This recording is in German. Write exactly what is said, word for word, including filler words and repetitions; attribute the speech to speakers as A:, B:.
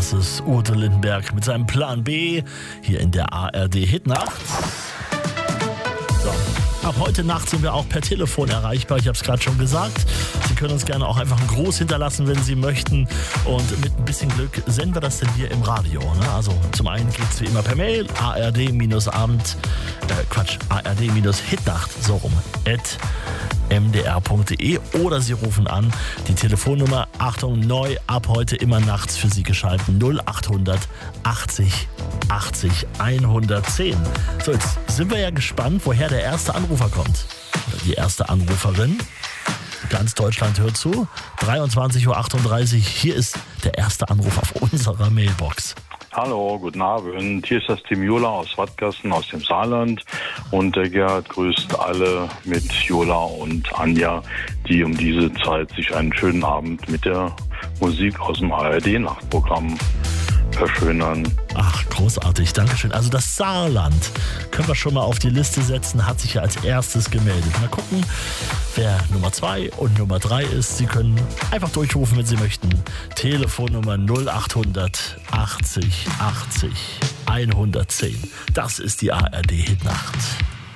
A: Das ist Ute Lindenberg mit seinem Plan B hier in der A R D-Hitnacht. So. Ab heute Nacht sind wir auch per Telefon erreichbar, ich habe es gerade schon gesagt. Sie können uns gerne auch einfach einen Gruß hinterlassen, wenn Sie möchten. Und mit ein bisschen Glück senden wir das denn hier im Radio. Ne? Also zum einen geht es wie immer per Mail, ard-abend, äh, Quatsch, ard-hitnacht, so rum, at m d r punkt d e oder Sie rufen an. Die Telefonnummer, Achtung, neu, ab heute immer nachts für Sie geschalten, null achthundert achtzig achtzig hundertzehn. So, jetzt sind wir ja gespannt, woher der erste Anrufer kommt. Die erste Anruferin. Ganz Deutschland hört zu. dreiundzwanzig Uhr achtunddreißig. Hier ist der erste Anruf auf unserer Mailbox.
B: Hallo, guten Abend. Hier ist das Team Jola aus Wattgassen aus dem Saarland. Und der Gerhard grüßt alle mit Jola und Anja, die um diese Zeit sich einen schönen Abend mit der Musik aus dem A R D-Nachtprogramm verschönern.
A: Ach, großartig, Dankeschön. Also das Saarland können wir schon mal auf die Liste setzen, hat sich ja als erstes gemeldet. Mal gucken, wer Nummer zwei und Nummer drei ist. Sie können einfach durchrufen, wenn Sie möchten. Telefonnummer null achthundert achtzig achtzig hundertzehn. Das ist die A R D-Hitnacht.